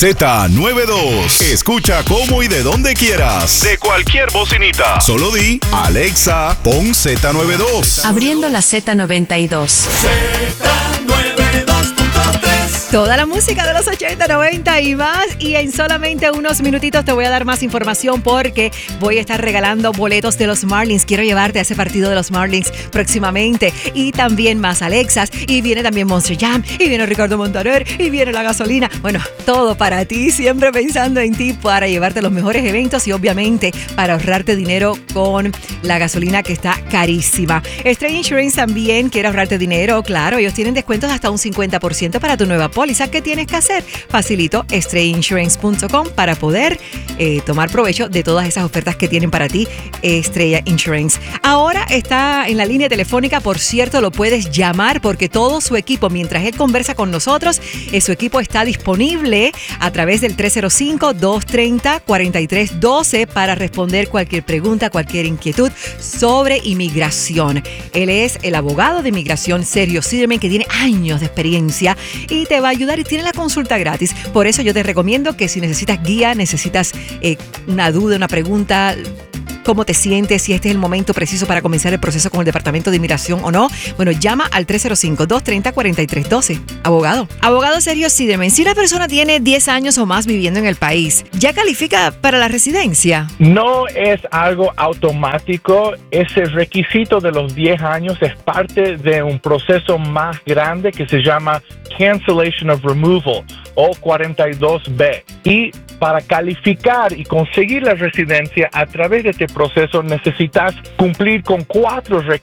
Z92. Escucha cómo y de donde quieras. De cualquier bocinita. Solo di, Alexa, pon Z92. Abriendo la Z92. Toda la música de los 80, 90 y más. Y en solamente unos minutitos te voy a dar más información porque voy a estar regalando boletos de los Marlins. Quiero llevarte a ese partido de los Marlins próximamente. Y también más Alexas. Y viene también Monster Jam. Y viene Ricardo Montaner. Y viene la gasolina. Bueno, todo para ti. Siempre pensando en ti para llevarte los mejores eventos y obviamente para ahorrarte dinero con la gasolina que está carísima. Stray Insurance también quiere ahorrarte dinero. Claro, ellos tienen descuentos hasta un 50% para tu nueva póliza. ¿Qué tienes que hacer? Facilito estrellinsurance.com para poder tomar provecho de todas esas ofertas que tienen para ti Estrella Insurance. Ahora está en la línea telefónica, por cierto, lo puedes llamar porque todo su equipo, mientras él conversa con nosotros, su equipo está disponible a través del 305-230-4312 para responder cualquier pregunta, cualquier inquietud sobre inmigración. Él es el abogado de inmigración Sergio Zimmerman, que tiene años de experiencia y te va a ayudar y tiene la consulta gratis. Por eso yo te recomiendo que si necesitas guía, necesitas una duda, una pregunta, cómo te sientes, si este es el momento preciso para comenzar el proceso con el Departamento de Inmigración o no, bueno, llama al 305-230-4312. Abogado Sergio Zimmerman, si una persona tiene 10 años o más viviendo en el país, ¿ya califica para la residencia? No es algo automático. Ese requisito de los 10 años es parte de un proceso más grande que se llama Cancellation of Removal o 42B. Y para calificar y conseguir la residencia a través de este proceso necesitas cumplir con 4